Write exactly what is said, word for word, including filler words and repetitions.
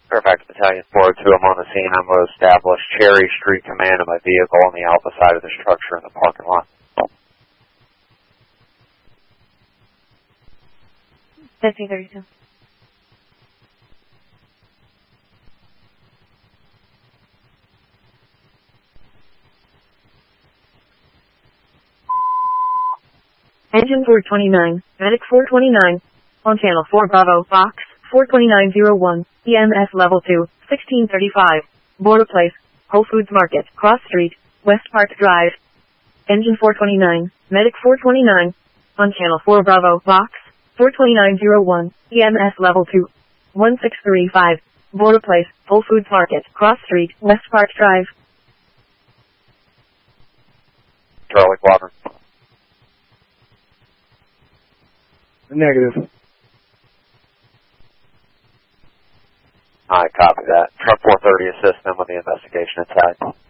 Fairfax Battalion four oh two, I'm on the scene. I'm going to establish Cherry Street command of my vehicle on the alpha side of the structure in the parking lot. fifteen thirty-two. Engine four twenty-nine, Medic four twenty-nine, on channel four Bravo, Fox, four twenty-nine oh one, E M S level two, sixteen thirty-five, Border Place, Whole Foods Market, Cross Street, West Park Drive. Engine four twenty-nine, Medic four twenty-nine, on channel four Bravo, Fox, four twenty-nine oh one, E M S level two, one six three five, Border Place, Whole Foods Market, Cross Street, West Park Drive. Charlie Quadrant. Negative. I copy that. Truck four thirty assist them with the investigation inside.